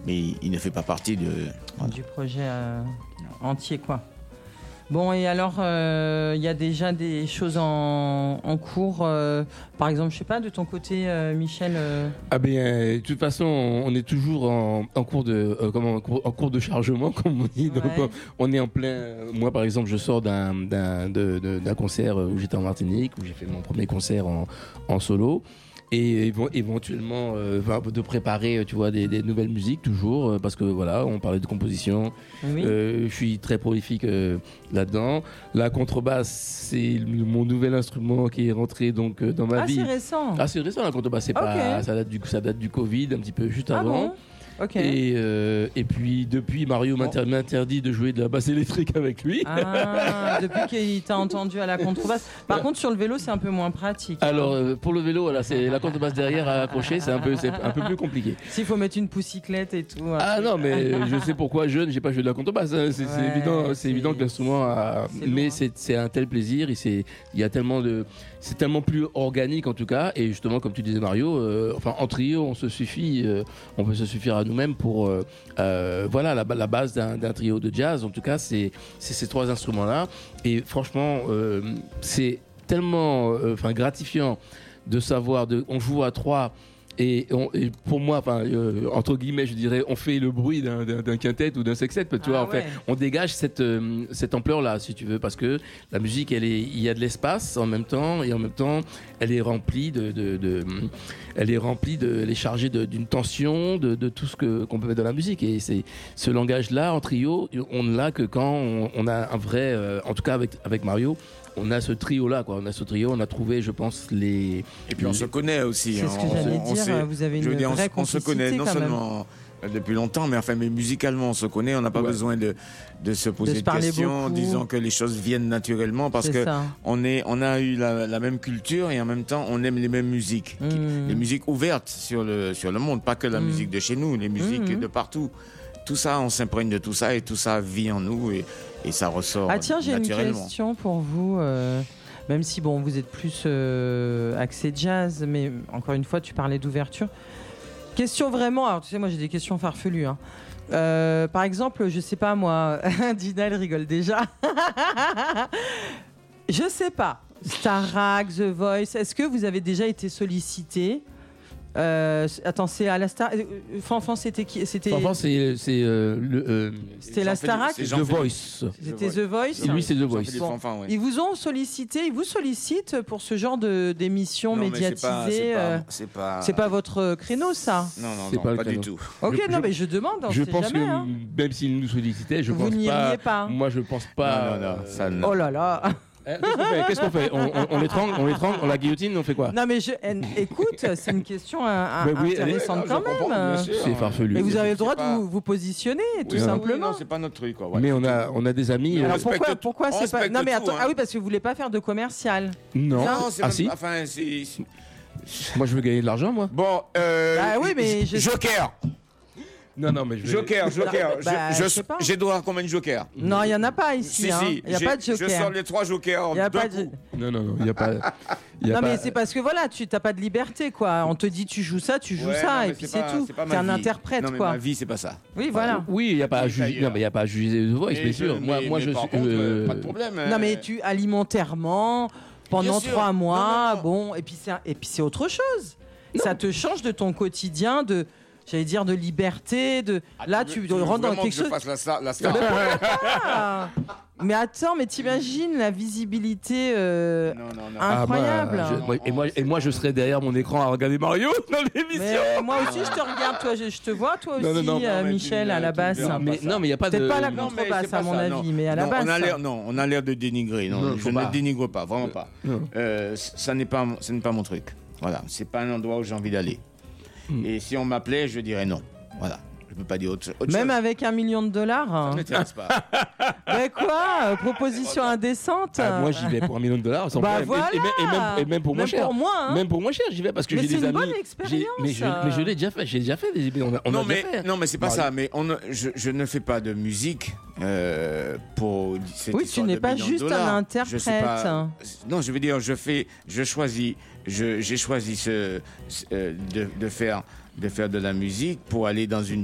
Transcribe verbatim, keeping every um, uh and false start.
mais il, il ne fait pas partie de, voilà. du projet euh, entier, quoi. Bon, et alors, il euh, y a déjà des choses en, en cours, euh, par exemple, je sais pas, de ton côté, euh, Michel euh... Ah bien, de toute façon, on est toujours en, en cours de, euh, comment, en cours, en cours de chargement, comme on dit. Donc, Ouais. on est en plein. Moi, par exemple, je sors d'un, d'un, de, de, d'un concert où j'étais en Martinique, où j'ai fait mon premier concert en, en solo. Et éventuellement euh, de préparer, tu vois, des, des nouvelles musiques toujours, euh, parce que voilà, on parlait de composition. Oui. Euh, je suis très prolifique euh, là-dedans. La contrebasse, c'est mon nouvel instrument qui est rentré donc euh, dans ma ah, vie. c'est récent. Ah, c'est récent la contrebasse. C'est okay. pas, ça date du, ça date du Covid, un petit peu juste ah avant. Bon okay. Et, euh, et puis depuis, Mario bon. m'inter- m'interdit de jouer de la basse électrique avec lui. Ah, depuis qu'il t'a entendu à la contrebasse. Par contre, sur le vélo, c'est un peu moins pratique. Alors, euh, pour le vélo, voilà, c'est la contrebasse derrière à accrocher, c'est un peu, c'est un peu plus compliqué. S'il faut mettre une poussiclette et tout. Ah non, mais je sais pourquoi jeune, j'ai pas joué de la contrebasse. Hein. C'est, ouais, c'est évident, c'est, c'est évident que l'instrument a. C'est mais c'est, c'est un tel plaisir, et c'est, il y a tellement de, c'est tellement plus organique en tout cas. Et justement, comme tu disais Mario, euh, enfin en trio, on se suffit, euh, on peut se suffire à nous-mêmes pour, euh, euh, voilà, la, la base d'un, d'un trio de jazz. En tout cas, c'est, c'est ces trois instruments-là. Et franchement, euh, c'est tellement, enfin, euh, gratifiant de savoir, de, on joue à trois. Et, on, et pour moi, enfin, euh, entre guillemets, je dirais, on fait le bruit d'un, d'un, d'un quintet ou d'un sextet. Tu vois, ah, en fait, ouais. on dégage cette, euh, cette ampleur-là, si tu veux, parce que la musique, elle est, il y a de l'espace en même temps, et en même temps, elle est remplie de, de, de elle est remplie de, elle est chargée de, d'une tension, de, de tout ce que qu'on peut mettre dans la musique. Et c'est ce langage-là en trio, on ne l'a que quand on, on a un vrai, euh, en tout cas avec avec Mario. On a ce trio-là, quoi. On a ce trio, on a trouvé, je pense, les. Et puis on les... se connaît aussi. C'est hein. ce que on, j'allais on, dire. On sait, vous avez une dire, vraie on, on se connaît non seulement même. depuis longtemps, mais enfin, mais musicalement, on se connaît. On n'a pas ouais. besoin de, de se poser de, de questions, disant que les choses viennent naturellement, parce c'est que ça. on est, on a eu la, la même culture et en même temps, on aime les mêmes musiques, mmh. qui, les musiques ouvertes sur le sur le monde, pas que la mmh. musique de chez nous, les musiques mmh. de partout. Tout ça, on s'imprègne de tout ça et tout ça vit en nous et, et ça ressort ah tiens, naturellement. J'ai une question pour vous. Euh... Même si bon, vous êtes plus euh, axé jazz, mais encore une fois, tu parlais d'ouverture. Question vraiment, alors tu sais, moi j'ai des questions farfelues. Hein. Euh, par exemple, je sais pas moi, Dina elle rigole déjà. Je sais pas, Starac, The Voice, est-ce que vous avez déjà été sollicité? Euh, attends, c'est à la Star. Fanfan, c'était qui? C'était. Fanfan, c'est c'est euh, le. Euh, c'était la Starac. The Voice. C'était The Voice. Et lui, c'est The Voice. Bon, Fanfan, ouais. Ils vous ont sollicité, ils vous sollicitent pour ce genre de d'émissions médiatisées. C'est pas, c'est pas, c'est pas votre créneau, ça. Non, non, c'est non, pas, pas du tout. Ok, je, non, je, mais je demande. Je pense jamais, que hein. même s'ils nous sollicitaient, je vous pense pas, pas. Moi, je pense pas. Non, non, non, ça, non. Oh là là. Qu'est-ce qu'on fait, Qu'est-ce qu'on fait on, on, on l'étrangle, on l'étrangle, on la guillotine, on fait quoi? Non mais je, écoute, c'est une question un, ben oui, intéressante est, quand même. Comprends, c'est farfelu. Et vous avez le droit de vous, vous positionner, tout oui, simplement. Oui, non, c'est pas notre truc. Quoi. Ouais, mais on a, on a des amis. Alors pourquoi, pourquoi c'est pas? Non mais attends, tout, hein. ah oui parce que vous voulez pas faire de commercial. Non. Non, c'est ah même, si. Enfin, c'est. Moi, je veux gagner de l'argent, moi. Bon, euh, ah oui, mais je... Joker. Non, non, mais je vais... Joker, Joker. Bah, je, je je, j'ai droit à combien de Jokers? Non, il n'y en a pas ici. Si, hein. si. Il n'y a pas de Joker. Je sors les trois Jokers. Y a d'un pas coup. de... Non, non, non, il n'y a pas. Y a non, pas... mais c'est parce que voilà, tu n'as pas de liberté, quoi. On te dit tu joues ça, tu joues ouais, ça, non, et puis c'est, pas, tout. C'est, c'est un vie. interprète, non, mais quoi. Ma vie, c'est pas ça. Oui, voilà. Enfin, oui, il n'y a pas à juger. Non, mais il n'y a pas à juger The Voice, bien sûr. Moi, mais, moi, mais je par suis. Contre, euh... Pas de problème. Non, mais tu alimentairement pendant trois mois, non, non, non. bon, et puis c'est et puis c'est autre chose. Non. Ça te change de ton quotidien de. J'allais dire de liberté, de ah, là tu, tu, tu rentres dans quelque que chose. Je fasse la star, la star. Mais attends, mais t'imagines la visibilité euh, non, non, non. incroyable. Ah bah, je, et, moi, et moi, je serais derrière mon écran à regarder Mario dans l'émission. Mais moi aussi, je te regarde, toi, je, je te vois, toi aussi, non, non, non, euh, non, Michel, tu, à la basse. Non, mais non, mais il y a pas peut-être de. Peut-être pas la contrebasse, à mon ça, avis, non. mais à la non, basse. On a l'air, non, on a l'air de dénigrer. Non, non je pas. ne dénigre pas, vraiment pas. Euh, ça n'est pas, ce n'est pas mon truc. Voilà, c'est pas un endroit où j'ai envie d'aller. Mm. Et si on m'appelait, je dirais non. Voilà. Je peux pas dire autre, autre Même chose. avec un million de dollars. Ça ne m'intéresse pas. Mais quoi euh, proposition indécente. Ah, moi, j'y vais pour un million de dollars. Sans bah problème. Voilà. Et, et, et, même, et même pour même moins cher. Pour moi, hein. Même pour moins cher, j'y vais parce que mais j'ai des une amis. Bonne expérience, mais, je, mais je l'ai déjà fait. J'ai déjà fait des. On a, on non, a mais, déjà fait. non, mais c'est pas bah, ça. Mais on, je, je ne fais pas de musique euh, pour. Cette oui, tu n'es pas juste un interprète. Je pas, non, je veux dire, je fais, je choisis, je, j'ai choisi ce, ce, de, de faire, de faire de la musique pour aller dans une